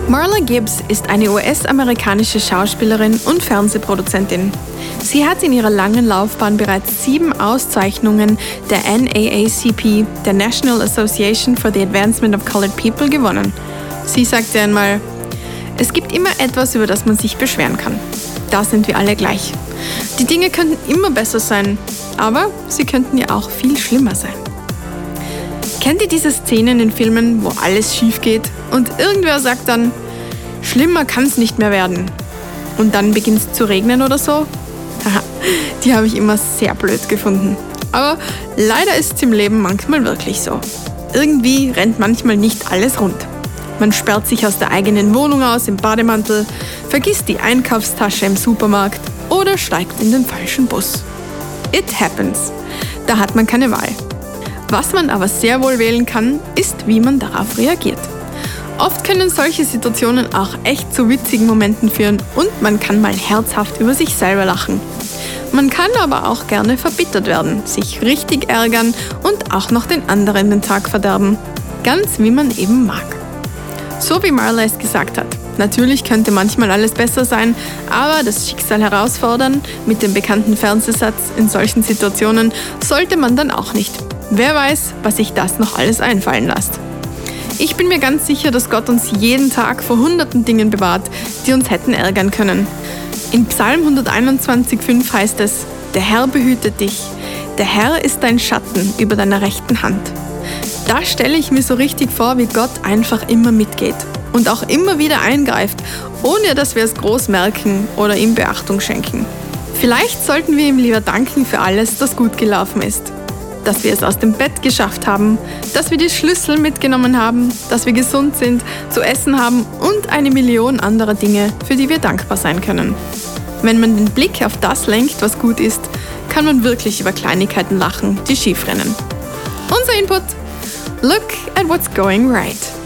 Marla Gibbs ist eine US-amerikanische Schauspielerin und Fernsehproduzentin. Sie hat in ihrer langen Laufbahn bereits 7 Auszeichnungen der NAACP, der National Association for the Advancement of Colored People, gewonnen. Sie sagte einmal: Es gibt immer etwas, über das man sich beschweren kann. Da sind wir alle gleich. Die Dinge könnten immer besser sein, aber sie könnten ja auch viel schlimmer sein. Kennt ihr diese Szenen in Filmen, wo alles schief geht und irgendwer sagt dann: Schlimmer kann es nicht mehr werden. Und dann beginnt es zu regnen oder so? Haha, die habe ich immer sehr blöd gefunden. Aber leider ist es im Leben manchmal wirklich so. Irgendwie rennt manchmal nicht alles rund. Man sperrt sich aus der eigenen Wohnung aus im Bademantel, vergisst die Einkaufstasche im Supermarkt oder steigt in den falschen Bus. It happens. Da hat man keine Wahl. Was man aber sehr wohl wählen kann, ist, wie man darauf reagiert. Oft können solche Situationen auch echt zu witzigen Momenten führen und man kann mal herzhaft über sich selber lachen. Man kann aber auch gerne verbittert werden, sich richtig ärgern und auch noch den anderen den Tag verderben. Ganz wie man eben mag. So wie Marla es gesagt hat. Natürlich könnte manchmal alles besser sein, aber das Schicksal herausfordern, mit dem bekannten Fernsehsatz: In solchen Situationen sollte man dann auch nicht. Wer weiß, was sich das noch alles einfallen lässt. Ich bin mir ganz sicher, dass Gott uns jeden Tag vor hunderten Dingen bewahrt, die uns hätten ärgern können. In Psalm 121,5 heißt es: Der Herr behütet dich, der Herr ist dein Schatten über deiner rechten Hand. Da stelle ich mir so richtig vor, wie Gott einfach immer mitgeht und auch immer wieder eingreift, ohne dass wir es groß merken oder ihm Beachtung schenken. Vielleicht sollten wir ihm lieber danken für alles, das gut gelaufen ist. Dass wir es aus dem Bett geschafft haben, dass wir die Schlüssel mitgenommen haben, dass wir gesund sind, zu essen haben und eine Million anderer Dinge, für die wir dankbar sein können. Wenn man den Blick auf das lenkt, was gut ist, kann man wirklich über Kleinigkeiten lachen, die schief rennen. Unser Input: Look at what's going right.